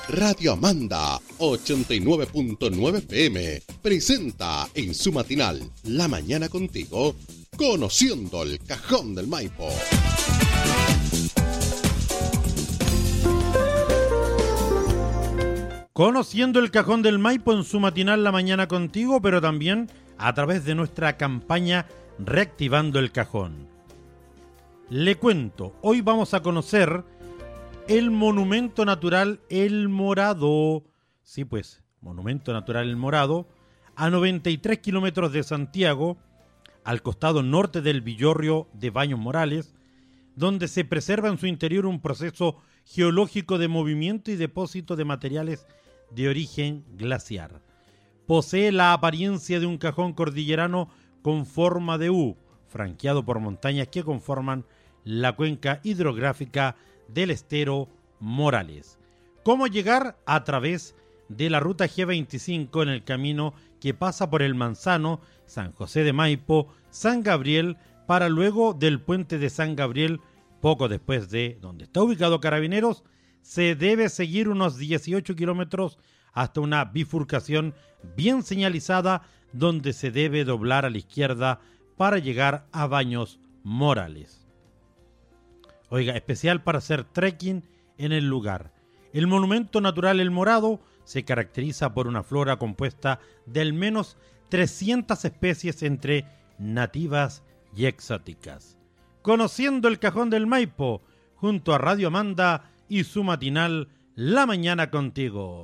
Radio Amanda 89.9 FM presenta en su matinal La Mañana Contigo, Conociendo el Cajón del Maipo. Conociendo el Cajón del Maipo en su matinal La Mañana Contigo, pero también a través de nuestra campaña Reactivando el Cajón. Le cuento, hoy vamos a conocer el Monumento Natural El Morado. Sí, pues, Monumento Natural El Morado, a 93 kilómetros de Santiago, al costado norte del Villorrio de Baños Morales, donde se preserva en su interior un proceso geológico de movimiento y depósito de materiales de origen glaciar. Posee la apariencia de un cajón cordillerano con forma de U, franqueado por montañas que conforman la cuenca hidrográfica del estero Morales. ¿Cómo llegar? A través de la ruta G25 en el camino que pasa por el Manzano, San José de Maipo, San Gabriel, para luego del puente de San Gabriel, poco después de donde está ubicado Carabineros, se debe seguir unos 18 kilómetros hasta una bifurcación bien señalizada donde se debe doblar a la izquierda para llegar a Baños Morales. Oiga, especial para hacer trekking en el lugar. El Monumento Natural El Morado se caracteriza por una flora compuesta de al menos 300 especies entre nativas y exóticas. Conociendo el Cajón del Maipo, junto a Radio Amanda y su matinal La Mañana Contigo.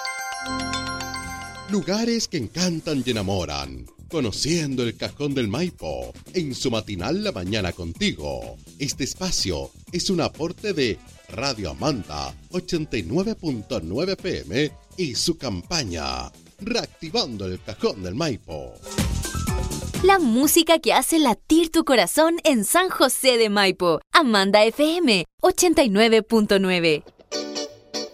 Lugares que encantan y enamoran. Conociendo el Cajón del Maipo, en su matinal La Mañana Contigo. Este espacio es un aporte de Radio Amanda 89.9 FM y su campaña Reactivando el Cajón del Maipo. La música que hace latir tu corazón en San José de Maipo. Amanda FM 89.9.